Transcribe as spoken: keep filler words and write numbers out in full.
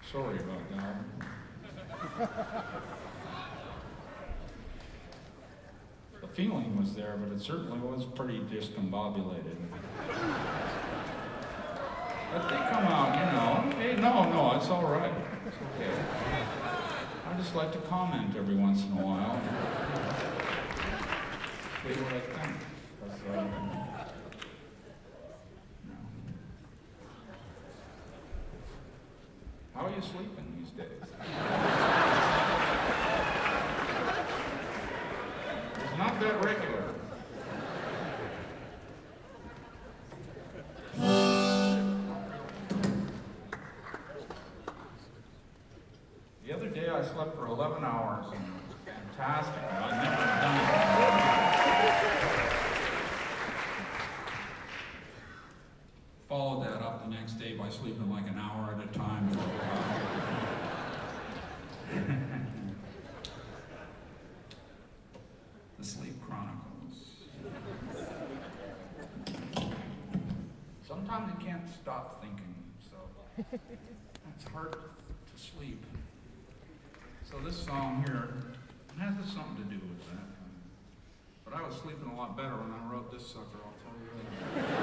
Sorry about that. The feeling was there, but it certainly was pretty discombobulated. But they come out, you know. Hey, no, no, it's all right. It's okay. I just like to comment every once in a while. Say what I think. That's, uh, no. How are you sleeping these days? It's not that regular. The other day I slept for eleven hours and it was fantastic. I'd never done it before. Followed that up the next day by sleeping like an hour at a time for a while. The Sleep Chronicles. Sometimes you can't stop thinking, so it's hard to sleep. So this song here has something to do with that. But I was sleeping a lot better when I wrote this sucker, I'll tell you that.